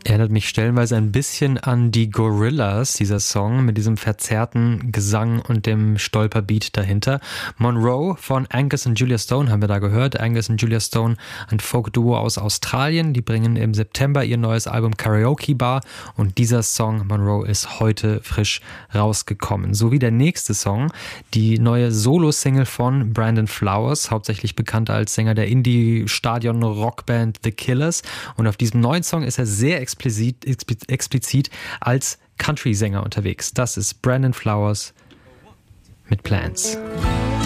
Erinnert mich stellenweise ein bisschen an die Gorillaz, dieser Song, mit diesem verzerrten Gesang und dem Stolperbeat dahinter. Monroe von Angus und Julia Stone haben wir da gehört. Angus und Julia Stone, ein Folk-Duo aus Australien. Die bringen im September ihr neues Album Karaoke Bar und dieser Song Monroe ist heute frisch rausgekommen. Sowie der nächste Song, die neue Solo-Single von Brandon Flowers, hauptsächlich bekannt als Sänger der Indie-Stadion-Rockband The Killers. Und auf diesem neuen Song ist er sehr explizit als Country-Sänger unterwegs. Das ist Brandon Flowers mit Plans.